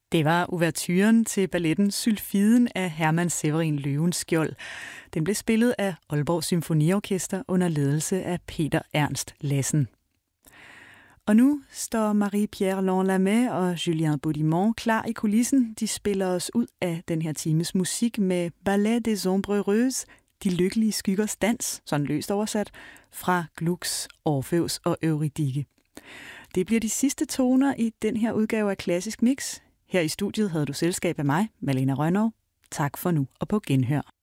Det var ouverturen til balletten Sylfiden af Herman Severin Løvenskiold. Den blev spillet af Aalborg Symfoniorkester under ledelse af Peter Ernst Lassen. Og nu står Marie-Pierre Lanlamet og Julien Baudimont klar i kulissen. De spiller os ud af den her times musik med Ballet des Ombres Heureuses, De lykkelige skyggers dans, sådan løst oversat, fra Glucks, Orfeus og Eurydike. Det bliver de sidste toner i den her udgave af Klassisk Mix. Her i studiet havde du selskab af mig, Malene Rønnow. Tak for nu og på genhør.